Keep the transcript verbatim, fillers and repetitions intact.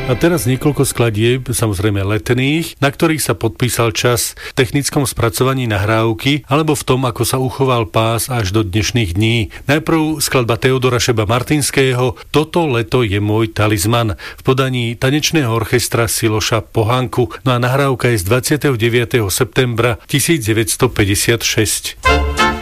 A teraz niekoľko skladieb, samozrejme letných, na ktorých sa podpísal čas v technickom spracovaní nahrávky alebo v tom, ako sa uchoval pás až do dnešných dní. Najprv skladba Teodora Šeba Martinského Toto leto je môj talizman v podaní tanečného orchestra Siloša Pohánku. No a nahrávka je z dvadsiateho deviateho septembra tisícdeväťstopäťdesiatšesť.